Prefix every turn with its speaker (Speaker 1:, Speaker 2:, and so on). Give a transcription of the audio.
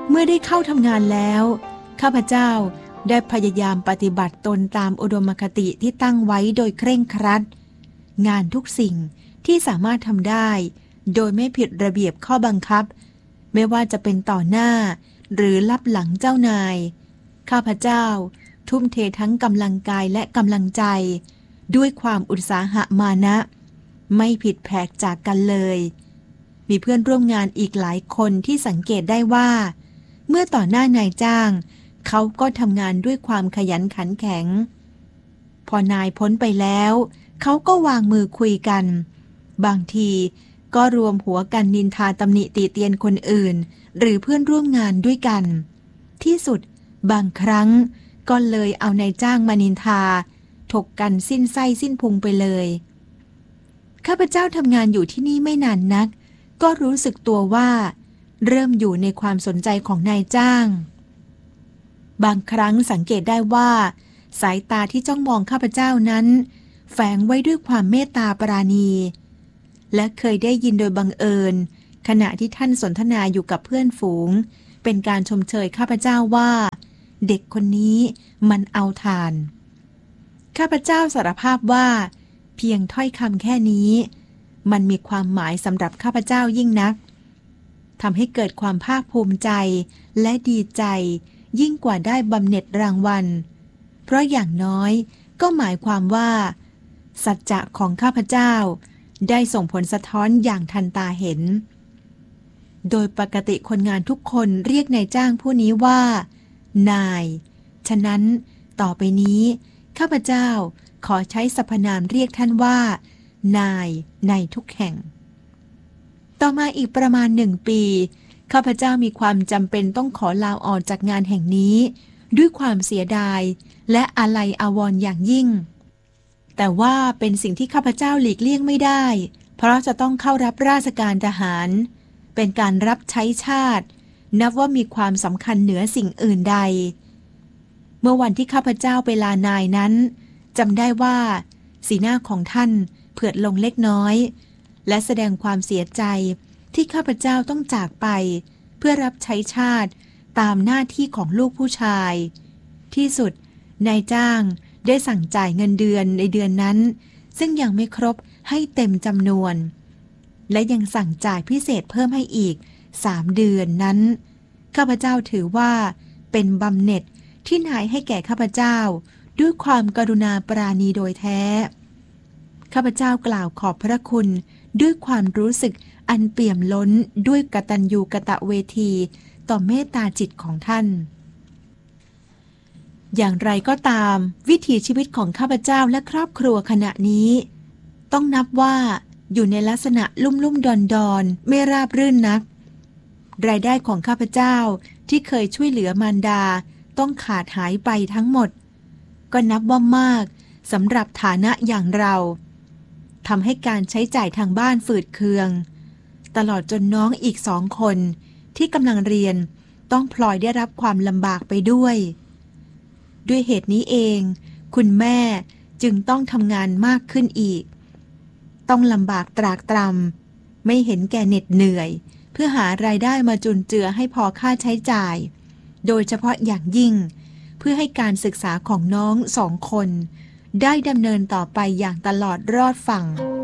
Speaker 1: เมื่อได้เข้าทำงานแล้วข้าพเจ้าได้พยายามปฏิบัติตนตามอุดมคติที่ตั้งไว้โดยเคร่งครัดงานทุกสิ่งที่สามารถทำได้โดยไม่ผิดระเบียบข้อบังคับไม่ว่าจะเป็นต่อหน้าหรือลับหลังเจ้านายข้าพเจ้าทุ่มเททั้งกำลังกายและกำลังใจด้วยความอุตสาหะมานะไม่ผิดแผกจากกันเลยมีเพื่อนร่วมงานอีกหลายคนที่สังเกตได้ว่าเมื่อต่อหน้านายจ้างเขาก็ทำงานด้วยความขยันขันแข็งพอนายพ้นไปแล้วเขาก็วางมือคุยกันบางทีก็รวมหัวกันนินทาตำหนิติเตียนคนอื่นหรือเพื่อนร่วมงานด้วยกันที่สุดบางครั้งก็เลยเอานายจ้างมานินทาถกกันสิ้นไส้สิ้นพุงไปเลยข้าพเจ้าทำงานอยู่ที่นี่ไม่นานนักก็รู้สึกตัวว่าเริ่มอยู่ในความสนใจของนายจ้างบางครั้งสังเกตได้ว่าสายตาที่จ้องมองข้าพเจ้านั้นแฝงไว้ด้วยความเมตตาปราณีและเคยได้ยินโดยบังเอิญขณะที่ท่านสนทนาอยู่กับเพื่อนฝูงเป็นการชมเชยข้าพเจ้าว่าเด็กคนนี้มันเอาทานข้าพเจ้าสารภาพว่าเพียงถ้อยคำแค่นี้มันมีความหมายสำหรับข้าพเจ้ายิ่งนักทำให้เกิดความภาคภูมิใจและดีใจยิ่งกว่าได้บำเหน็จรางวัลเพราะอย่างน้อยก็หมายความว่าสัจจะของข้าพเจ้าได้ส่งผลสะท้อนอย่างทันตาเห็นโดยปกติคนงานทุกคนเรียกนายจ้างผู้นี้ว่านายฉะนั้นต่อไปนี้ข้าพเจ้าขอใช้สรรพนามเรียกท่านว่านายในทุกแห่งต่อมาอีกประมาณ1 ปีข้าพเจ้ามีความจำเป็นต้องขอลาออกจากงานแห่งนี้ด้วยความเสียดายและอาลัยอาวรณ์อย่างยิ่งแต่ว่าเป็นสิ่งที่ข้าพเจ้าหลีกเลี่ยงไม่ได้เพราะจะต้องเข้ารับราชการทหารเป็นการรับใช้ชาตินับว่ามีความสำคัญเหนือสิ่งอื่นใดเมื่อวันที่ข้าพเจ้าไปลานายนั้นจำได้ว่าสีหน้าของท่านเผือดลงเล็กน้อยและแสดงความเสียใจที่ข้าพเจ้าต้องจากไปเพื่อรับใช้ชาติตามหน้าที่ของลูกผู้ชายที่สุดนายจ้างได้สั่งจ่ายเงินเดือนในเดือนนั้นซึ่งยังไม่ครบให้เต็มจำนวนและยังสั่งจ่ายพิเศษเพิ่มให้อีก3 เดือนนั้นข้าพเจ้าถือว่าเป็นบำเหน็จที่นายให้แก่ข้าพเจ้าด้วยความกรุณาปราณีโดยแท้ข้าพเจ้ากล่าวขอบพระคุณด้วยความรู้สึกอันเปี่ยมล้นด้วยกตัญญูกตเวทีต่อเมตตาจิตของท่านอย่างไรก็ตามวิถีชีวิตของข้าพเจ้าและครอบครัวขณะนี้ต้องนับว่าอยู่ในลักษณะลุ่มๆดอนๆไม่ราบรื่นนักรายได้ของข้าพเจ้าที่เคยช่วยเหลือมารดาต้องขาดหายไปทั้งหมดก็นับว่ามากสำหรับฐานะอย่างเราทำให้การใช้จ่ายทางบ้านฝืดเคืองตลอดจนน้องอีก2 คนที่กำลังเรียนต้องพลอยได้รับความลำบากไปด้วยเหตุนี้เองคุณแม่จึงต้องทำงานมากขึ้นอีกต้องลำบากตรากตรำไม่เห็นแก่เหน็ดเหนื่อยเพื่อหารายได้มาจุนเจือให้พอค่าใช้จ่ายโดยเฉพาะอย่างยิ่งเพื่อให้การศึกษาของน้อง2 คนได้ดำเนินต่อไปอย่างตลอดรอดฝั่ง